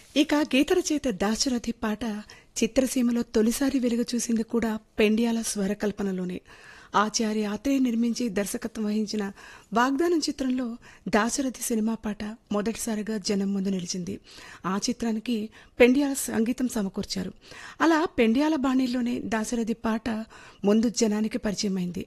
ఇక గీత రచయిత దాశరథి పాట చిత్రసీమలో తొలిసారి వెలుగు చూసింది కూడా పెండియాల స్వరకల్పనలోనే. ఆచార్య ఆత్రేయ నిర్మించి దర్శకత్వం వహించిన వాగ్దానం చిత్రంలో దాశరథి సినిమా పాట మొదటిసారిగా జనం ముందు నిలిచింది. ఆ చిత్రానికి పెండియాల సంగీతం సమకూర్చారు. అలా పెండియాల బాణీల్లోనే దాశరథి పాట ముందు జనానికి పరిచయమైంది.